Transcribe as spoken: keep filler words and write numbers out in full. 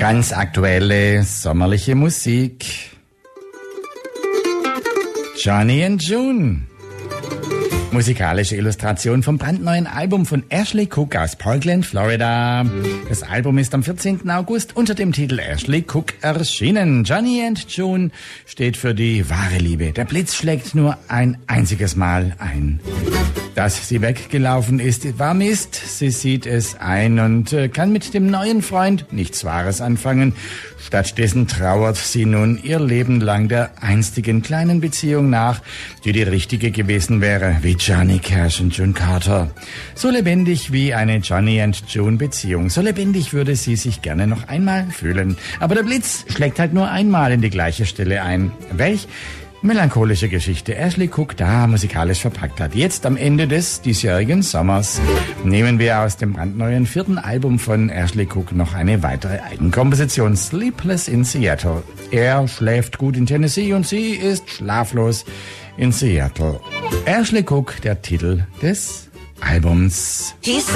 Ganz aktuelle sommerliche Musik. Johnny and June. Musikalische Illustration vom brandneuen Album von Ashley Cooke aus Parkland, Florida. Das Album ist am vierzehnten August unter dem Titel Ashley Cooke erschienen. Johnny and June steht für die wahre Liebe. Der Blitz schlägt nur ein einziges Mal ein. Dass sie weggelaufen ist, war Mist. Sie sieht es ein und äh, kann mit dem neuen Freund nichts Wahres anfangen. Stattdessen trauert sie nun ihr Leben lang der einstigen kleinen Beziehung nach, die die richtige gewesen wäre, wie Johnny Cash und June Carter. So lebendig wie eine Johnny and June Beziehung. So lebendig würde sie sich gerne noch einmal fühlen. Aber der Blitz schlägt halt nur einmal in die gleiche Stelle ein. Welch melancholische Geschichte Ashley Cooke da musikalisch verpackt hat. Jetzt am Ende des diesjährigen Sommers nehmen wir aus dem brandneuen vierten Album von Ashley Cooke noch eine weitere Eigenkomposition, Sleepless in Seattle. Er schläft gut in Tennessee und sie ist schlaflos in Seattle. Ashley Cooke, der Titel des Albums.